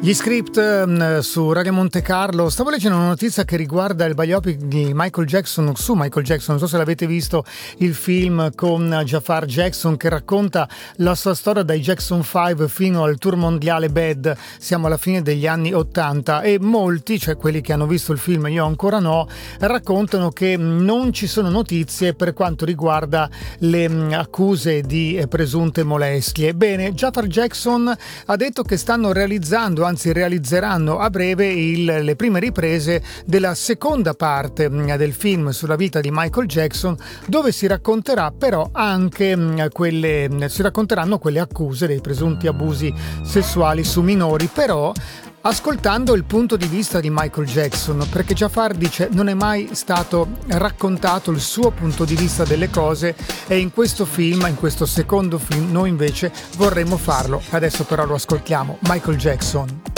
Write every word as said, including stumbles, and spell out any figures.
Gli script um, su Radio Monte Carlo. Stavo leggendo una notizia che riguarda il biopic di Michael Jackson su Michael Jackson. Non so se l'avete visto, il film con Jafar Jackson che racconta la sua storia dai Jackson cinque fino al tour mondiale Bad. Siamo alla fine degli anni ottanta e molti, cioè quelli che hanno visto il film, io ancora no, raccontano che non ci sono notizie per quanto riguarda le accuse di presunte molestie. Bene, Jafar Jackson ha detto che stanno realizzando, anzi realizzeranno a breve il, le prime riprese della seconda parte del film sulla vita di Michael Jackson, dove si racconterà però anche quelle si racconteranno quelle accuse dei presunti abusi sessuali su minori, però ascoltando il punto di vista di Michael Jackson, perché Jafar dice non è mai stato raccontato il suo punto di vista delle cose e in questo film, in questo secondo film, noi invece vorremmo farlo. Adesso però lo ascoltiamo, Michael Jackson.